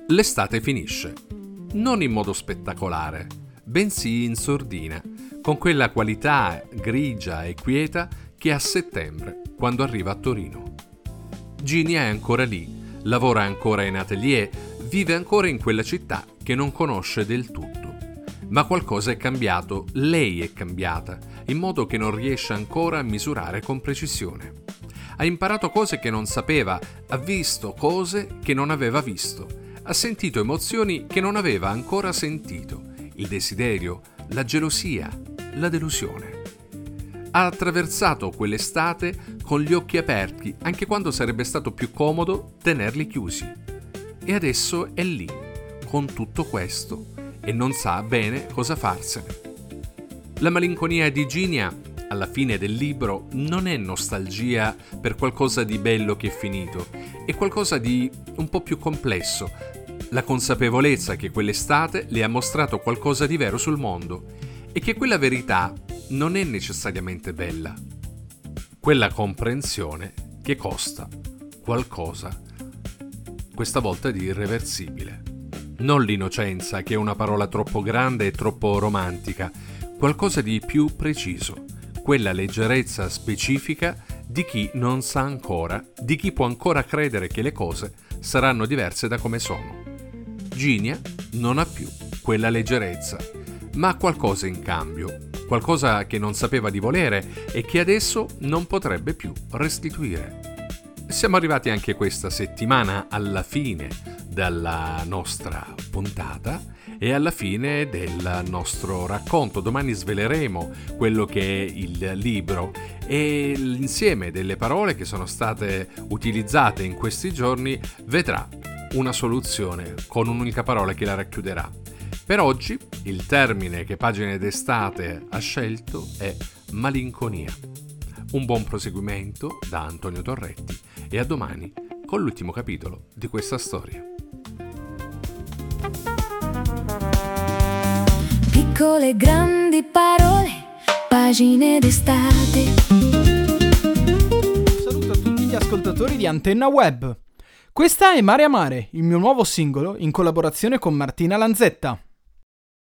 L'estate finisce, non in modo spettacolare, bensì in sordina, con quella qualità grigia e quieta che ha a settembre, quando arriva a Torino. Ginia è ancora lì, lavora ancora in atelier, vive ancora in quella città che non conosce del tutto. Ma qualcosa è cambiato, lei è cambiata, in modo che non riesce ancora a misurare con precisione. Ha imparato cose che non sapeva, ha visto cose che non aveva visto, ha sentito emozioni che non aveva ancora sentito, il desiderio, la gelosia, la delusione. Ha attraversato quell'estate con gli occhi aperti, anche quando sarebbe stato più comodo tenerli chiusi. E adesso è lì, con tutto questo, e non sa bene cosa farsene. La malinconia di Ginia, alla fine del libro, non è nostalgia per qualcosa di bello che è finito, è qualcosa di un po' più complesso, la consapevolezza che quell'estate le ha mostrato qualcosa di vero sul mondo e che quella verità non è necessariamente bella. Quella comprensione che costa qualcosa, questa volta di irreversibile. Non l'innocenza, che è una parola troppo grande e troppo romantica, qualcosa di più preciso, quella leggerezza specifica di chi non sa ancora, di chi può ancora credere che le cose saranno diverse da come sono. Ginia non ha più quella leggerezza, ma ha qualcosa in cambio, qualcosa che non sapeva di volere e che adesso non potrebbe più restituire. Siamo arrivati anche questa settimana alla fine della nostra puntata e alla fine del nostro racconto. Domani sveleremo quello che è il libro e l'insieme delle parole che sono state utilizzate in questi giorni vedrà una soluzione con un'unica parola che la racchiuderà. Per oggi il termine che Pagine d'Estate ha scelto è malinconia. Un buon proseguimento da Antonio Torretti e a domani con l'ultimo capitolo di questa storia. Piccole grandi parole, pagine d'estate. Saluto a tutti gli ascoltatori di Antenna Web. Questa è Mare a Mare, il mio nuovo singolo in collaborazione con Martina Lanzetta.